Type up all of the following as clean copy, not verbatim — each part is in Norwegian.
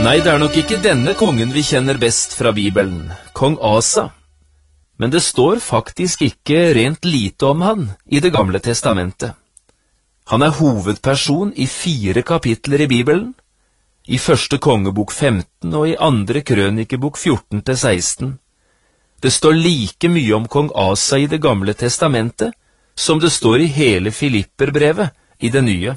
Nei, det er nok ikke denne kongen vi kjenner best fra Bibelen, kong Asa. Men det står faktisk ikke rent lite om han i Det gamle testamentet. Han er hovedperson i 4 kapitler i Bibelen, i første kongebok 15 og i andre krønikebok 14-16. Det står like mye om kong Asa i Det gamle testamentet, som det står i hele Filipperbrevet i det nye.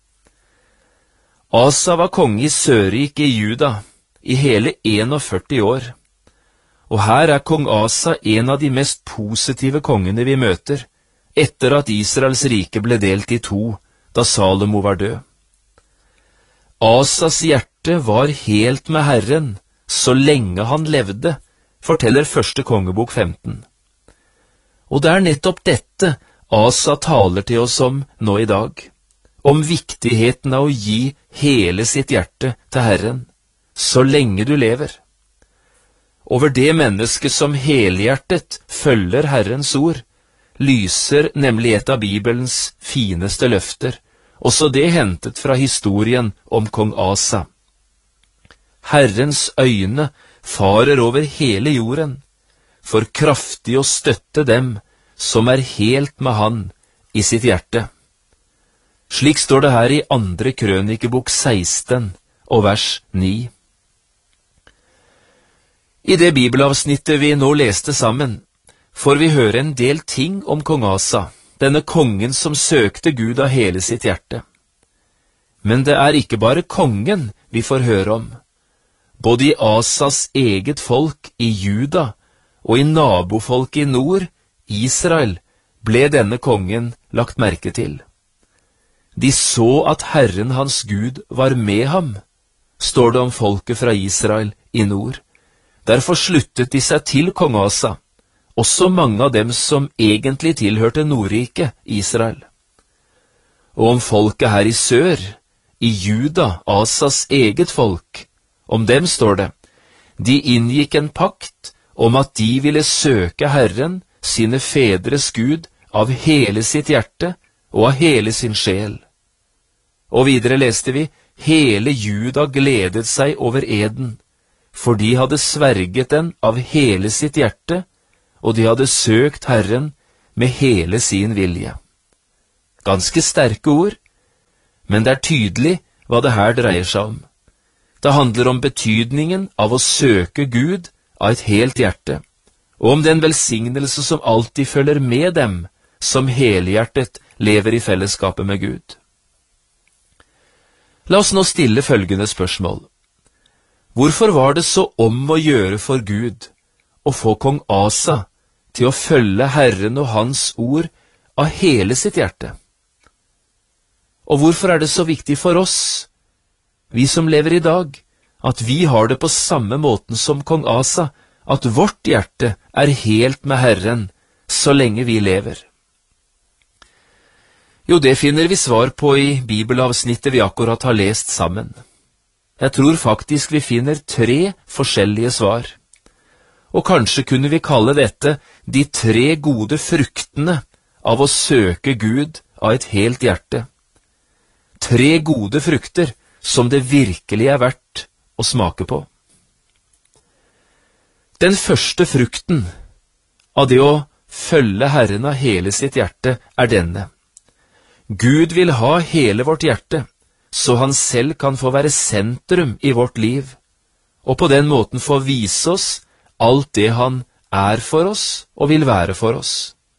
Asa var konge i Sørriket i Juda i hele 41 år. Og her er kong Asa en av de mest positive kongene vi møter, etter at Israels rike ble delt i 2, da Salomo var død. Asas hjerte var helt med Herren, så lenge han levde, forteller første kongebok 15. Og det er nettopp dette Asa taler til oss om nå i dag, om viktigheten av å gi hele sitt hjerte til Herren, så lenge du lever. Over det mennesket som helhjertet følger Herrens ord, lyser nemlig et av Bibelens fineste løfter, også det hentet fra historien om kong Asa. Herrens øyne farer over hele jorden, for kraftig å støtte dem som er helt med han i sitt hjerte. Slik står det her i andre krønikebok 16 og vers 9. I det bibelavsnittet vi nå leste sammen, får vi høre en del ting om kong Asa, denne kongen som søkte Gud av hele sitt hjerte. Men det er ikke bare kongen vi får høre om. Både i Asas eget folk i Juda og i nabofolket i nord, Israel, ble denne kongen lagt merke til. De så at Herren hans Gud var med ham, står det om folket fra Israel i nord. Derfor sluttet de seg til kong Asa, også mange av dem som egentlig tilhørte Nordriket, Israel. Og om folket her i sør, i Juda, Asas eget folk, om dem står det, de inngikk en pakt om at de ville søke Herren, sine fedres Gud, av hele sitt hjerte og av hele sin sjel. Og videre leste vi, hele Juda gledet seg over eden, for de hadde sverget den av hele sitt hjerte, og de hadde søkt Herren med hele sin vilje. Ganske sterke ord, men det er tydelig hva det her dreier seg om. Det handler om betydningen av å søke Gud av et helt hjerte, og om den velsignelse som alltid følger med dem som helhjertet lever i fellesskapet med Gud. La oss nå stille følgende spørsmål. Hvorfor var det så om å gjøre for Gud å få kong Asa til å følge Herren og hans ord av hele sitt hjerte? Og hvorfor er det så viktig for oss, vi som lever i dag, at vi har det på samme måten som kong Asa, at vårt hjerte er helt med Herren så lenge vi lever? Jo, det finner vi svar på i bibelavsnittet vi akkurat har lest sammen. Jeg tror faktisk vi finner 3 forskjellige svar. Og kanskje kunne vi kalle dette de 3 gode fruktene av å søke Gud av et helt hjerte. 3 gode frukter som det virkelig er verdt å smake på. Den første frukten av det å følge Herren av hele sitt hjerte er denne. Gud vil ha hele vårt hjerte, så han selv kan få være sentrum i vårt liv, og på den måten få vise oss alt det han er for oss og vil være for oss.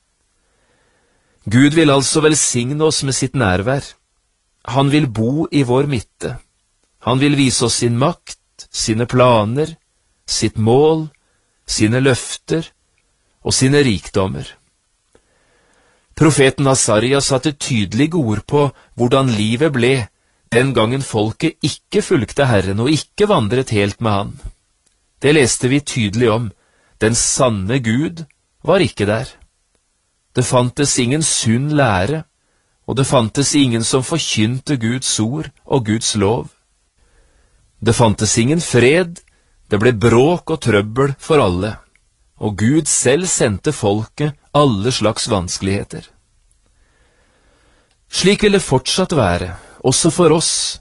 Gud vil altså velsigne oss med sitt nærvær. Han vil bo i vår midte. Han vil vise oss sin makt, sine planer, sitt mål, sine løfter og sine rikdommer. Profeten Asaria satte tydelige ord på hvordan livet ble den gangen folket ikke fulgte Herren og ikke vandret helt med han. Det leste vi tydelig om. Den sanne Gud var ikke der. Det fantes ingen sunn lære, og det fantes ingen som forkynte Guds ord og Guds lov. Det fantes ingen fred, det ble bråk og trøbbel for alle, og Gud selv sendte folket alle slags vanskeligheter. Slik vil det fortsatt være, også for oss,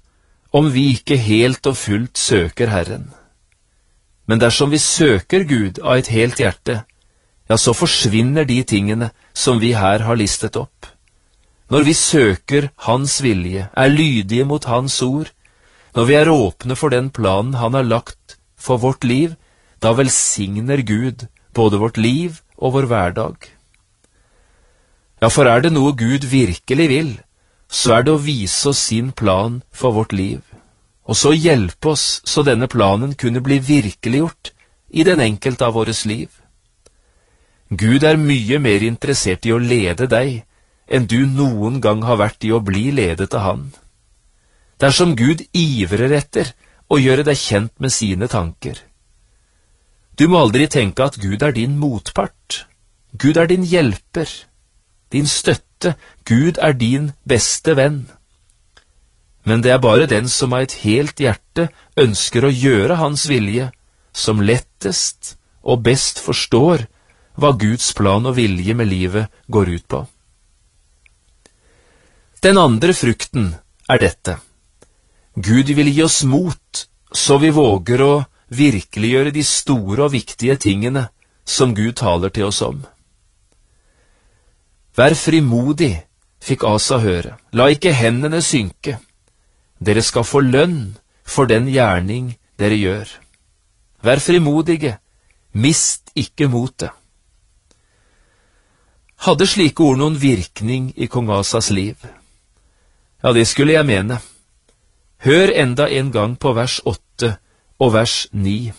om vi ikke helt og fullt søker Herren. Men dersom vi søker Gud av et helt hjerte, ja, så forsvinner de tingene som vi her har listet opp. Når vi søker Hans vilje, er lydige mot Hans ord, når vi er åpne for den planen Han har lagt for vårt liv, da velsigner Gud både vårt liv og vår hverdag. Ja, for er det noe Gud virkelig vil, så er det å vise oss sin plan for vårt liv, og så hjelpe oss så denne planen kunne bli virkeliggjort i den enkelte av våres liv. Gud er mye mer interessert i å lede deg enn du noen gang har vært i å bli ledet av Han. Dersom Gud ivrer etter å gjøre deg kjent med sine tanker. Du må aldri tenke at Gud er din motpart. Gud er din hjelper, din støtte. Gud er din beste venn. Men det er bare den som av et helt hjerte ønsker å gjøre Hans vilje, som lettest og best forstår hva Guds plan og vilje med livet går ut på. Den andre frukten er dette. Gud vil gi oss mot, så vi våger å virkeliggjøre de store og viktige tingene som Gud taler til oss om. Vær frimodig, fikk Asa høre. La ikke hendene synke. Dere skal få lønn for den gjerning dere gjør. Vær frimodige, mist ikke motet. Hadde slike ord noen virkning i kong Asas liv? Ja, det skulle jeg mene. Hør enda en gang på vers 8 og vers 9.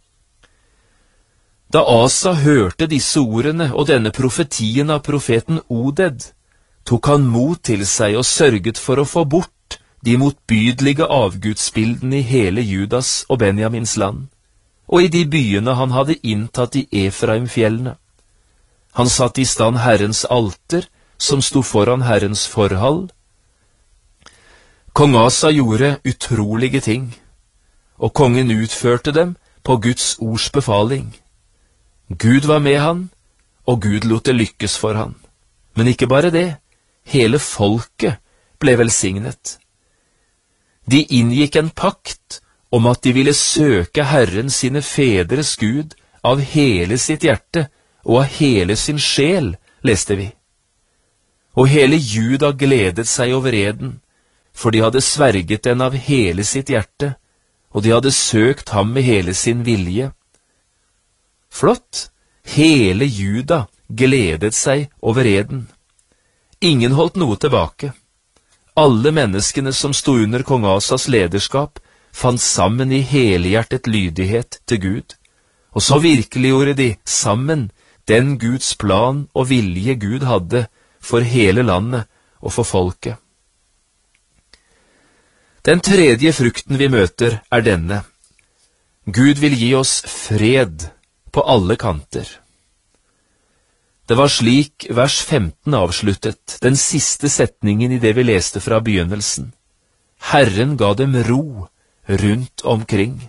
Da Asa hørte disse ordene og denne profetien av profeten Oded, tok han mot til seg og sørget for å få bort de motbydelige avgudsbildene i hele Judas og Benjamins land, og i de byene han hadde inntatt i Efraimfjellene. Han satte i stand Herrens alter, som sto foran Herrens forhall. Kong Asa gjorde utrolige ting, og kongen utførte dem på Guds ords befaling. Gud var med han, og Gud lot det lykkes for han. Men ikke bare det, hele folket ble velsignet. De inngikk en pakt om at de ville søke Herren sine fedres Gud av hele sitt hjerte og av hele sin sjel, leste vi. Og hele Juda gledet seg over eden, for de hadde sverget den av hele sitt hjerte, og de hadde søkt ham med hele sin vilje. Flott! Hele Juda gledet seg over eden. Ingen holdt noe tilbake. Alle menneskene som stod under kong Asas lederskap, fant sammen i helhjertet lydighet til Gud, og så virkeliggjorde de sammen den Guds plan og vilje Gud hadde for hele landet og for folket. Den tredje frukten vi møter er denne. Gud vil gi oss fred på alle kanter. Det var slik vers 15 avsluttet, den siste setningen i det vi leste fra begynnelsen. Herren ga dem ro rundt omkring.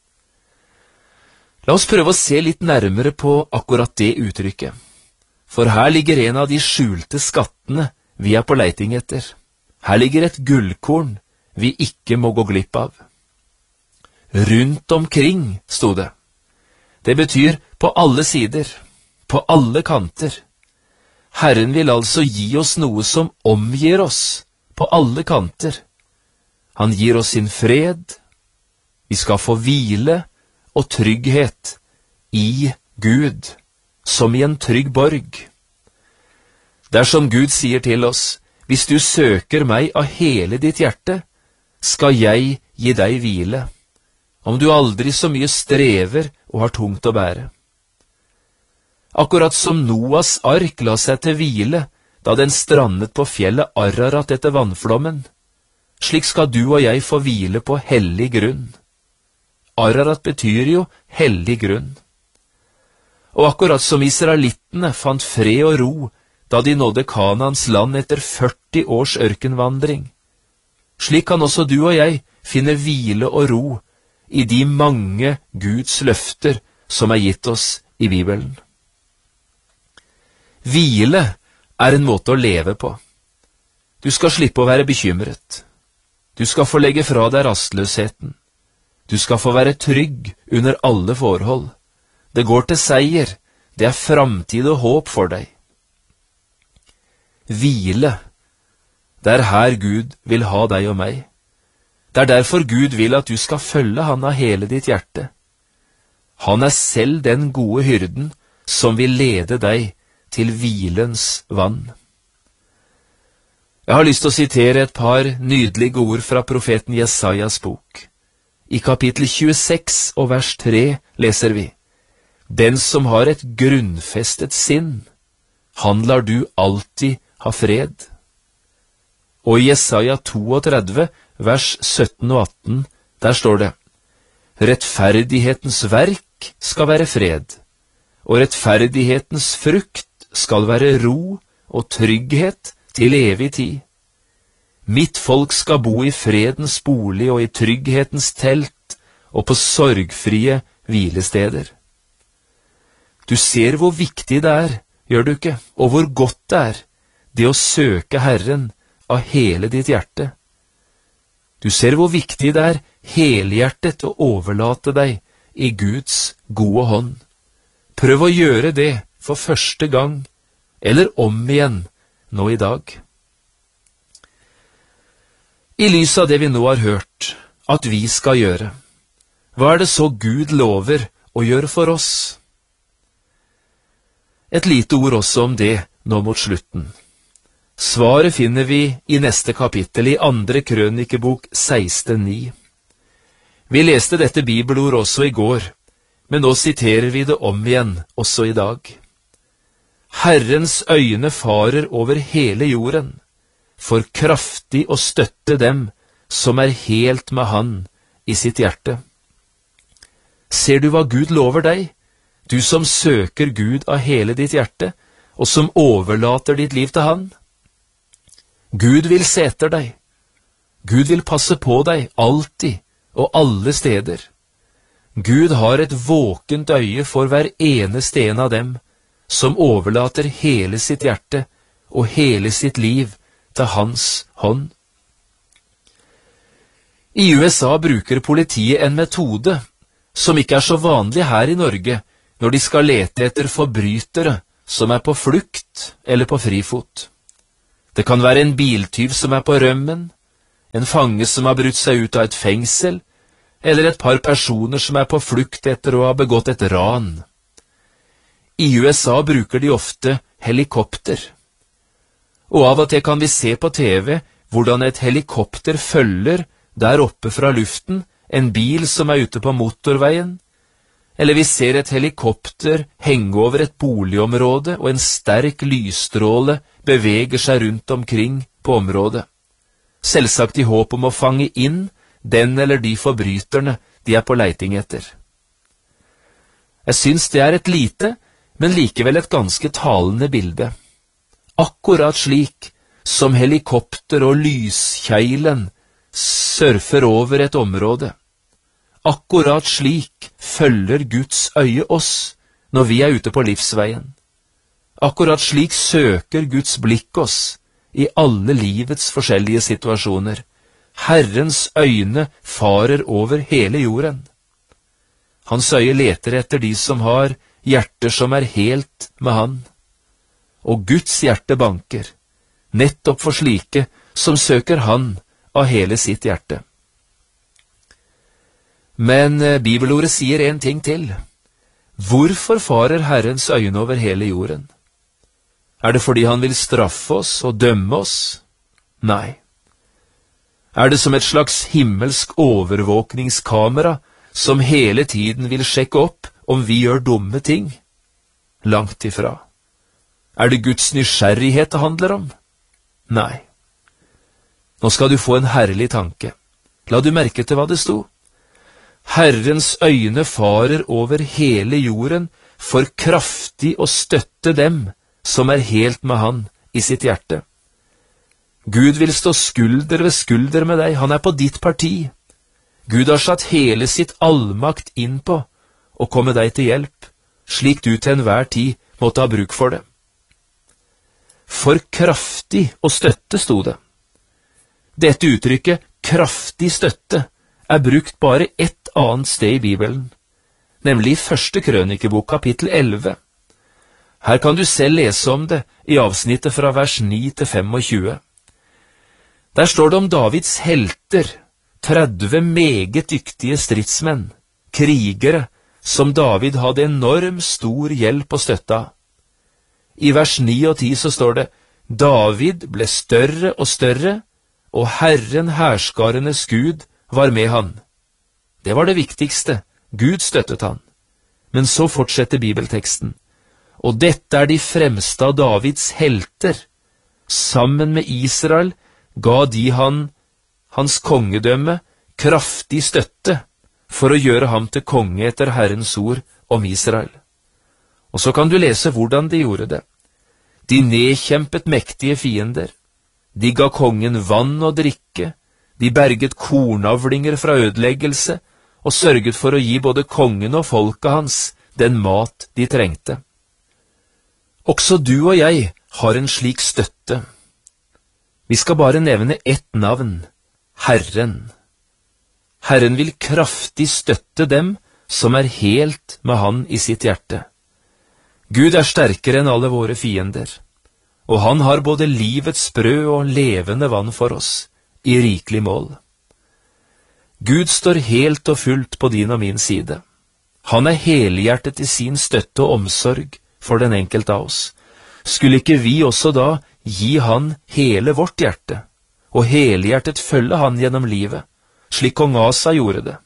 La oss prøve å se litt nærmere på akkurat det uttrykket, for her ligger en av de skjulte skattene vi er på leiting etter. Her ligger et gullkorn vi ikke må gå glipp av. Rundt omkring, sto det. Det betyr på alle sider, på alle kanter. Herren vil altså gi oss noe som omgir oss, på alle kanter. Han gir oss sin fred. Vi skal få hvile og trygghet i Gud, som i en trygg borg. Dersom Gud sier til oss, hvis du søker meg av hele ditt hjerte, skal jeg gi deg hvile, om du aldri så mye strever og har tungt å bære. Akkurat som Noas ark la seg til hvile da den strandet på fjellet Ararat etter vannflommen, slik skal du og jeg få hvile på hellig grunn. Ararat betyr jo hellig grunn. Og akkurat som israelittene fant fred og ro da de nådde Kanaans land etter 40 års ørkenvandring, slik kan også du og jeg finne hvile og ro i de mange Guds løfter som er gitt oss i Bibelen. Hvile er en måte å leve på. Du skal slippe å være bekymret. Du skal få legge fra deg rastløsheten. Du skal få være trygg under alle forhold. Det går til seier. Det er framtid og håp for deg. Hvile. Det er her Gud vil ha deg og meg. Det er derfor Gud vil at du skal følge han av hele ditt hjerte. Han er selv den gode hyrden som vil lede deg til hvilens vann. Jeg har lyst til å sitere et par nydelige ord fra profeten Jesajas bok. I kapittel 26 og vers 3 leser vi: Den som har et grunnfestet sinn, han lar du alltid ha fred. Og i Jesaja 32, vers 17 og 18, der står det: Rettferdighetens verk skal være fred, og rettferdighetens frukt skal være ro og trygghet til evig tid. Mitt folk skal bo i fredens bolig og i trygghetens telt og på sorgfrie hvilesteder. Du ser hvor viktig det er, gjør du ikke, og hvor godt det er, det å søke Herren av hele ditt hjerte. Du ser hvor viktig det er helhjertet å overlate deg i Guds gode hånd. Prøv å gjøre det for første gang, eller om igjen, nå i dag. I lys av det vi nå har hørt at vi skal gjøre, hva er det så Gud lover å gjøre for oss? Et lite ord også om det nå mot slutten. Svaret finner vi i neste kapittel i 2. Krønikebok 16:9. Vi leste dette bibelord også i går, men nå siterer vi det om igjen også i dag. Herrens øyne farer over hele jorden, for kraftig å støtte dem som er helt med han i sitt hjerte. Ser du hva Gud lover deg, du som søker Gud av hele ditt hjerte, og som overlater ditt liv til han? Gud vil se etter deg. Gud vil passe på deg alltid og alle steder. Gud har et våkent øye for hver eneste en av dem som overlater hele sitt hjerte og hele sitt liv til hans hånd. I USA bruker politiet en metode som ikke er så vanlig her i Norge når de skal lete etter forbrytere som er på flukt eller på frifot. Det kan være en biltyv som er på rømmen, en fange som har brutt seg ut av et fengsel, eller et par personer som er på flukt etter å ha begått et ran. I USA bruker de ofte helikopter. Og av og til kan vi se på TV hvordan et helikopter følger der oppe fra luften en bil som er ute på motorveien, eller vi ser et helikopter henge over et boligområde og en sterk lysstråle beveger seg rundt omkring på området, selvsagt i håp om å fange inn den eller de forbryterne de er på leiting etter. Jeg synes det er et lite, men likevel et ganske talende bilde. Akkurat slik som helikopter og lyskjeilen surfer over et område. Akkurat slik følger Guds øye oss når vi er ute på livsveien. Akkurat slik søker Guds blikk oss i alle livets forskjellige situasjoner. Herrens øyne farer over hele jorden. Hans øye leter etter de som har hjerter som er helt med han. Og Guds hjerte banker, nettopp for slike som søker han av hele sitt hjerte. Men bibelordet sier en ting til. Hvorfor farer Herrens øyne over hele jorden? Er det fordi han vil straffe oss og dømme oss? Nei. Er det som et slags himmelsk overvåkningskamera som hele tiden vil sjekke opp om vi gjør dumme ting? Langt ifra. Er det Guds nysgjerrighet det handler om? Nei. Nå skal du få en herlig tanke. La du merke til hva det sto? Herrens øyne farer over hele jorden for kraftig å støtte dem som er helt med han i sitt hjerte. Gud vil stå skulder ved skulder med deg, han er på ditt parti. Gud har satt hele sitt allmakt inn på å komme deg til hjelp, slik du til enhver tid måtte ha bruk for det. For kraftig å støtte, sto det. Dette uttrykket kraftig støtte er brukt bare ett annet sted i Bibelen, nemlig i 1. Krønikebok kapittel 11. Her kan du selv lese om det i avsnittet fra vers 9 til 25. Der står det om Davids helter, 30 meget dyktige stridsmenn, krigere, som David hadde enorm stor hjelp og støtte av. I vers 9 og 10 så står det, David ble større og større, og Herren herskarenes Gud var med han. Det var det viktigste, Gud støttet han. Men så fortsetter bibelteksten. Og dette er de fremste av Davids helter. Sammen med Israel ga de hans kongedømme kraftig støtte for å gjøre ham til konge etter Herrens ord om Israel. Og så kan du lese hvordan de gjorde det. De nedkjempet mektige fiender. De ga kongen vann og drikke. De berget kornavlinger fra ødeleggelse og sørget for å gi både kongen og folket hans den mat de trengte. Også du og jeg har en slik støtte. Vi skal bare nevne ett navn, Herren. Herren vil kraftig støtte dem som er helt med han i sitt hjerte. Gud er sterkere enn alle våre fiender, og han har både livets brød og levende vann for oss, i rikelig mål. Gud står helt og fullt på din og min side. Han er helhjertet i sin støtte og omsorg for den enkelte av oss. Skulle ikke vi også da gi han hele vårt hjerte, og helhjertet følge han gjennom livet, slik kong Asa gjorde det?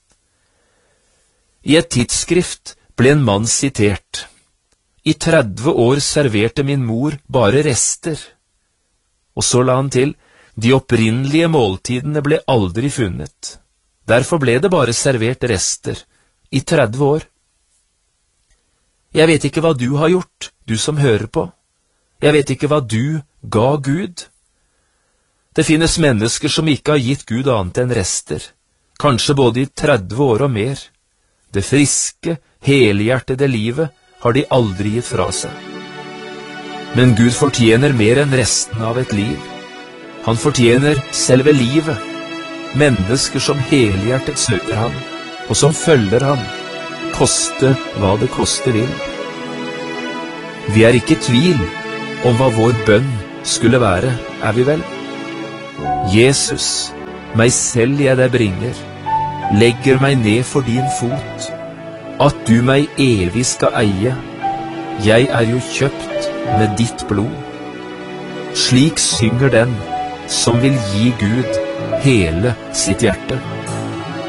I et tidsskrift ble en mann sitert. I 30 år serverte min mor bare rester. Og så la han til, de opprinnelige måltidene ble aldri funnet. Derfor ble det bare servert rester i 30 år. Jeg vet ikke hva du har gjort, du som hører på. Jeg vet ikke hva du ga Gud. Det finnes mennesker som ikke har gitt Gud annet enn rester, kanskje både i 30 år og mer. Det friske, helhjertede livet har de aldri gitt fra seg. Men Gud fortjener mer enn resten av et liv. Han fortjener selve livet, mennesker som helhjertet søker ham, og som følger ham, koste hva det koste vil. Vi er ikke i tvil om hva vår bønn skulle være, er vi vel? Jesus, meg selv jeg deg bringer, legger meg ned for din fot, at du meg evig skal eie. Jeg er jo kjøpt med ditt blod. Slik synger den som vil gi Gud hele sitt hjerte.